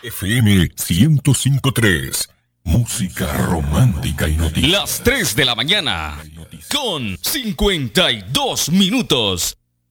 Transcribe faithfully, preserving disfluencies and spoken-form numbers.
F M ciento cinco punto tres. Música romántica y noticias. Las tres de la mañana con cincuenta y dos minutos.